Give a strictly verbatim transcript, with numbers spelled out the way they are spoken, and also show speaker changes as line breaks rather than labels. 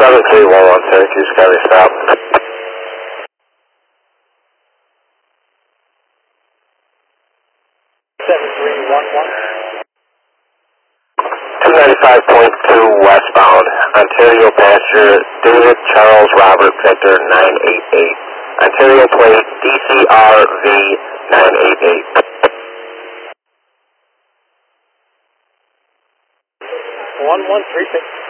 seven three one one, Syracuse, County Stop.
seven three one one.
two ninety-five point two westbound, Ontario passenger David Charles Robert Victor nine eight eight. Ontario plate D C R V nine eight eight.
one one three six.